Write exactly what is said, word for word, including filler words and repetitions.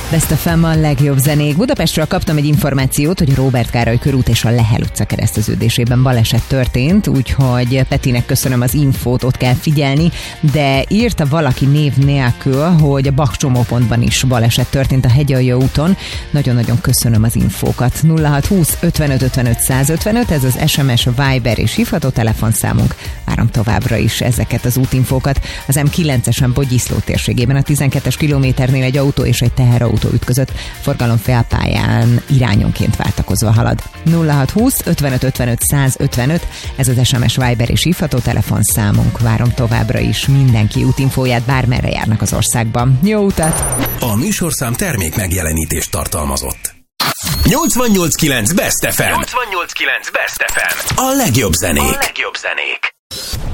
Best ef em a legjobb zenék. Budapestről kaptam egy információt, hogy a Róbert Károly körút és a Lehel utca kereszteződésében baleset történt, úgyhogy Petinek köszönöm az infót, ott kell figyelni, de írta valaki név nélkül, hogy a Bach csomópontban is baleset történt a Hegyalja úton. Nagyon-nagyon köszönöm az infókat. nulla hat húsz ötvenöt ötvenöt százötvenöt, ez az es em es, Viber és hívható telefonszámunk. Várom továbbra is ezeket az útinfókat. Az em kilencesen Bogyiszló térségében a tizenkettes kilométernél egy autó és egy teherautó ütközött, forgalom félpályán irányonként váltakozva halad. nulla hat húsz ötvenöt ötvenöt százötvenöt, ez az es em es, Viber és hívható telefonszámunk. Várom továbbra is mindenki útinfóját, bármerre járnak az országban. Jó utat! A műsorszám termék megjelenítést tartalmazott. nyolcvannyolc kilenc Best ef em. nyolcvannyolc kilenc Best ef em. A legjobb zenék. A legjobb zenék.